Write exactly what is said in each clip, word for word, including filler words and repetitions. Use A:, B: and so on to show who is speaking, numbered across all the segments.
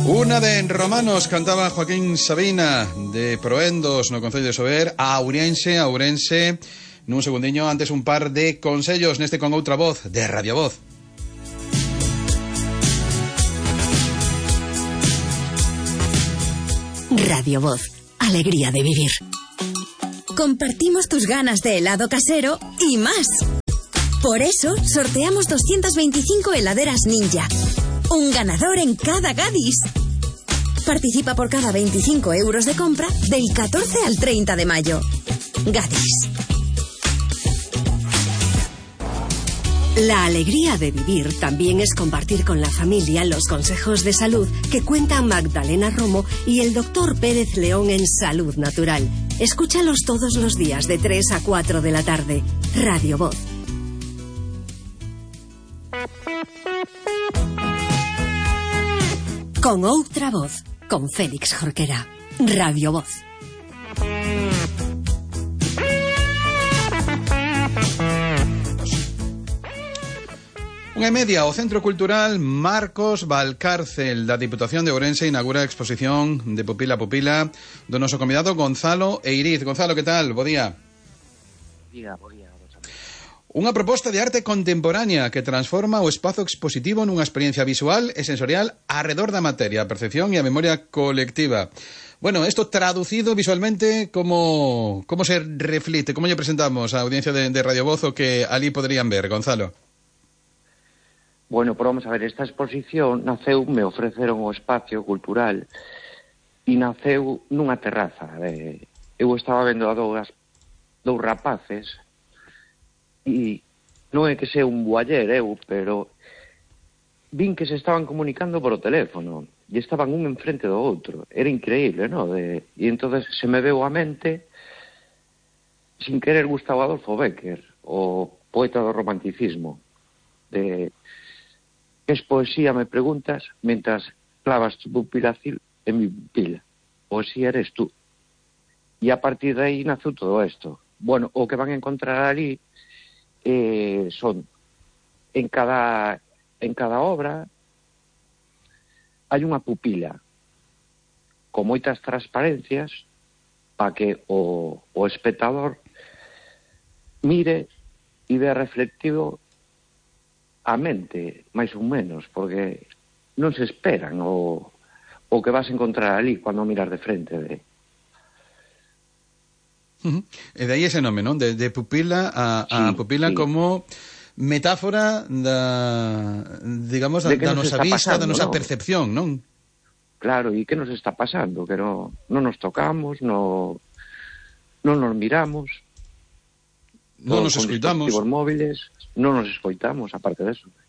A: Una de Romanos cantaba Joaquín Sabina de Proendos no Concello de Sober a Ourense, a Ourense. Nun segundiño, antes un par de consellos neste con outra voz de Radio Voz.
B: Radio Voz, alegría de vivir. Compartimos tus ganas de helado casero y más. Por eso sorteamos doscientas veinticinco heladeras Ninja. Un ganador en cada Gadis. Participa por cada veinticinco euros de compra del catorce al treinta de mayo. Gadis. La alegría de vivir también es compartir con la familia los consejos de salud que cuentan Magdalena Romo y el doctor Pérez León en Salud Natural. Escúchalos todos los días de tres a cuatro de la tarde. Radio Voz. Con outra voz, con Félix Jorquera. Radio Voz.
A: Unha e media, o Centro Cultural Marcos Valcárcel da Diputación de Ourense inaugura a exposición de Pupila a Pupila do noso convidado Gonzalo Eiriz. Gonzalo, que tal? Bo día.
C: Diga, bo día.
A: Unha proposta de arte contemporánea que transforma o espazo expositivo nunha experiencia visual e sensorial arredor da materia, a percepción e a memoria colectiva. Bueno, esto traducido visualmente, como, como se reflite, como lle presentamos á audiencia de, de Radio Voz o que ali poderían ver, Gonzalo?
C: Bueno, pues vamos a ver, esta exposición naceu, me ofreceron o espacio cultural e naceu nunha terraza. Eh, eu estaba vendo a dous, dous rapaces e non é que sea un boaller eu, pero vin que se estaban comunicando por o teléfono e estaban un enfrente do outro. Era increíble, non? De, e entonces se me veu a mente, sin querer, Gustavo Adolfo Bécquer, o poeta do romanticismo, de que es poesía, me preguntas, mentras clavas tu pupila en mi pupila. Poesía eres tú. E a partir de aí naceu todo isto. Bueno, o que van a encontrar ali eh, son en cada en cada obra hai unha pupila con moitas transparencias para que o, o espectador mire e vea reflectido a mente, máis ou menos, porque non se esperan o, o que vas a encontrar ali cando miras de frente de...
A: Uh-huh. E de aí ese nome, non? De, de pupila a, a
C: sí,
A: pupila sí. Como metáfora da, digamos, da, da nosa vista, pasando, da nosa ¿no? percepción, non?
C: Claro, e que nos está pasando? Que non, non nos tocamos, non, non nos miramos,
A: non nos escoitamos.
C: Con dispositivos móviles, non nos escoitamos, aparte de eso.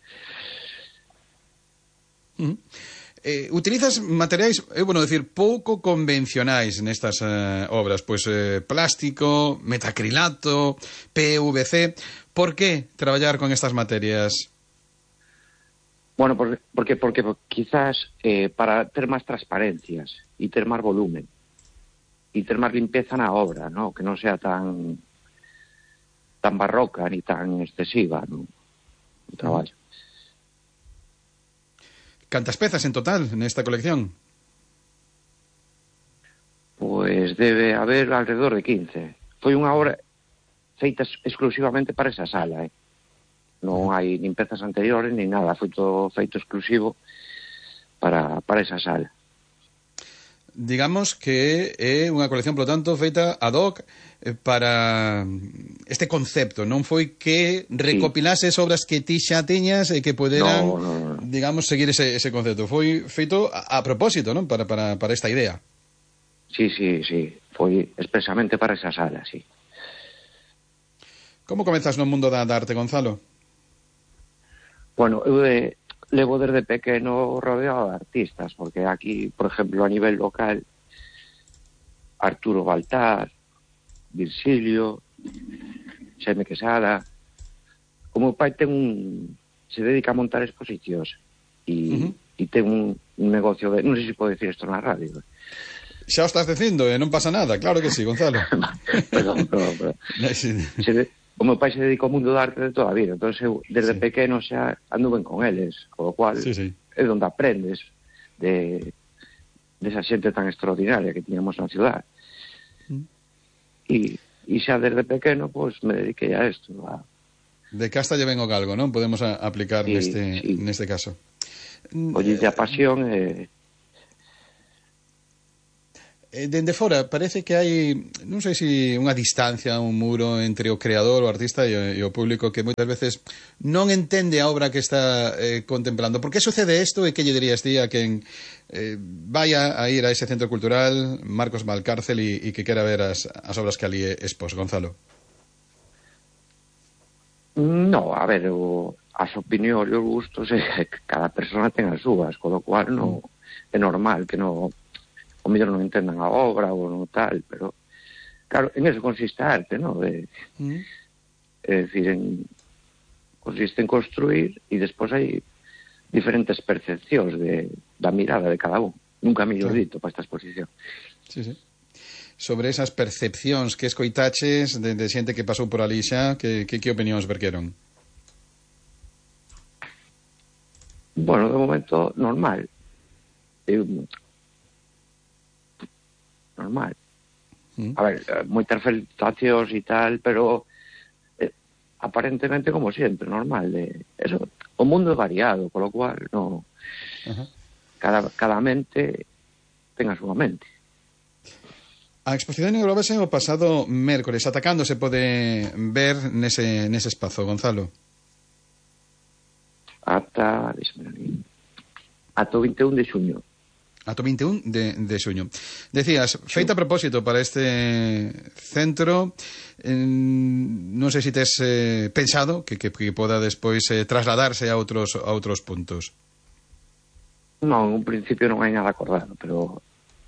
A: Uh-huh. Eh, utilizas materiais, é eh, bueno decir, pouco convencionais nestas eh, obras, pois eh, plástico, metacrilato, P V C. Por que traballar con estas materias?
C: Bueno, porque, porque, porque quizás eh, para ter máis transparencias e ter máis volumen e ter máis limpeza na obra, ¿no? Que non sea tan tan barroca ni tan excesiva, ¿no? O traballo.
A: Cantas pezas en total nesta colección?
C: Pues debe haber alrededor de quince. Foi unha obra feita exclusivamente para esa sala, eh? Non hai nin pezas anteriores, nin nada. Foi todo feito exclusivo para, para esa sala.
A: Digamos que é unha colección, polo tanto, feita ad hoc para este concepto. Non foi que recopilases sí. obras que ti xa tiñas e que poderan,
C: no, no, no.
A: digamos, seguir ese, ese concepto. Foi feito a, a propósito, non? Para, para, para esta idea.
C: Sí, sí, sí. Foi expresamente para esa sala, sí.
A: Como comezas no mundo da, da arte, Gonzalo?
C: Bueno, eu de... levo desde pequeno rodeado de artistas, porque aquí, por exemplo, a nivel local, Arturo Baltar, Virgilio, Xaime Quesada. O meu pai ten un... se dedica a montar exposicións e, uh-huh. e ten un, un negocio de... non sei se pode decir isto na radio.
A: Xa o estás dicindo, e non pasa nada, claro que sí, Gonzalo.
C: perdón, perdón, perdón. Se de... O meu pai se dedica ao mundo da arte de toda a vida, entón eu desde sí. pequeno xa ando ben con eles, co lo cual sí, sí. é onde aprendes de, desa xente tan extraordinaria que tiñamos na ciudad. Mm. E, e xa desde pequeno, pois, me dediquei a isto. A...
A: De casta lle ven o galgo, non? Podemos a, aplicar sí, neste, sí. neste caso.
C: Olle a pasión e... Eh...
A: Dende fora, parece que hai, non sei se unha distancia, un muro entre o creador, o artista e o, e o público que moitas veces non entende a obra que está eh, contemplando. Por que sucede isto e que lle dirías ti a quen eh, vaya a ir a ese centro cultural Marcos Valcárcel e, e que quera ver as, as obras que ali expós? Gonzalo.
C: No, a ver, o, as opinións e os gustos, eh, cada persona ten as súas, con lo cual no, é normal que no... o mellor non entendan a obra ou non tal, pero claro, en eso consiste a arte, non? De, mm. É dicir, en, consiste en construir e despois hai diferentes percepcións de, da mirada de cada un. Nunca mellor dito para esta exposición.
A: Sí, sí. Sobre esas percepcións que escoitaches de, de xente que pasou por ali xa, que, que, que opinións verqueron?
C: Bueno, de momento, normal. Eu... normal. Mm. A ver, moitas felicitacións e tal, pero eh, aparentemente como sempre, normal. De, eso, o mundo é variado, con lo cual no, uh-huh. cada, cada mente ten a súa mente.
A: A exposición englobase o pasado mércores. Ata cando se pode ver nese, nese espazo, Gonzalo?
C: Ata, ata o vinte e un de xuño.
A: Ata o vinte e un de, de xuño. Decías, feita a propósito para este centro, eh, non sei se tes eh, pensado que, que, que poda despois eh, trasladarse a outros, a outros puntos.
C: Non, en un principio non hai nada acordado, pero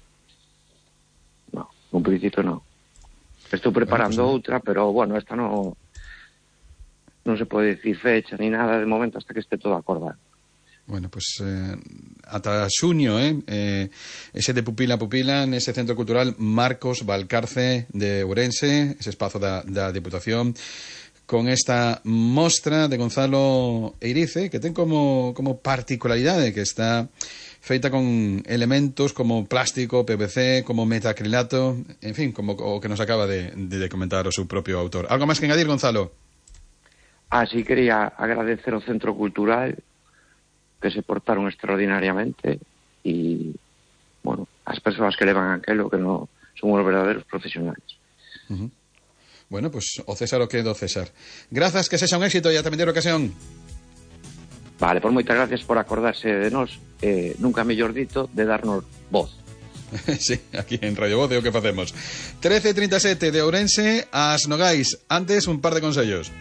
C: non, en un principio non. Estou preparando bueno, pues, outra, pero bueno, esta non non se pode dicir fecha ni nada de momento hasta que este todo acordado.
A: Bueno, pues eh, ata xuño, eh, eh, ese de pupila a pupila nese Centro Cultural Marcos Valcarce de Ourense, ese espazo da, da Diputación, con esta mostra de Gonzalo Eirice, que ten como, como particularidade que está feita con elementos como plástico, P V C, como metacrilato, en fin, como o que nos acaba de, de comentar o seu propio autor. Algo máis que engadir, Gonzalo?
C: Ah, sí, quería agradecer ao Centro Cultural que se portaron extraordinariamente e, bueno, as persoas que levan aquelo que non son os verdadeiros profesionales.
A: Uh-huh. Bueno, pues o César o que do César. Grazas, que sexa un éxito e ata vindeira ocasión.
C: Vale, por moitas gracias por acordarse de nós, eh, nunca mellor dito, de darnos voz.
A: Sí, aquí en Radio Voz é o que facemos. trece trinta e sete de Ourense ás Nogais. Antes, un par de consellos.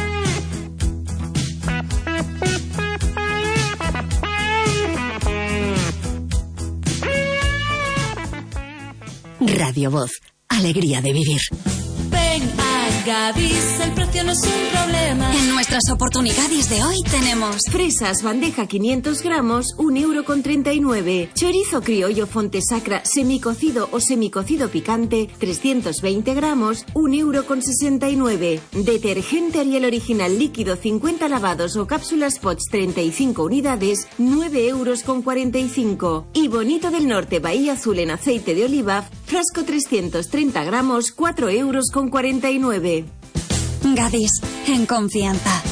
B: Radio Voz, alegría de vivir.
D: Ven a Gadis, el precio no es un problema.
B: En nuestras oportunidades de hoy tenemos
D: fresas, bandeja quinientos gramos, un euro con treinta y nueve. Chorizo criollo Fontesacra, semicocido o semicocido picante, trescientos veinte gramos, un euro con sesenta y nueve. Detergente Ariel original líquido cincuenta lavados o cápsulas Pots treinta y cinco unidades, nueve euros con cuarenta y cinco. Y Bonito del Norte Bahía Azul en aceite de oliva, frasco trescientos treinta gramos, cuatro euros con cuarenta y nueve.
B: Gadis, en confianza.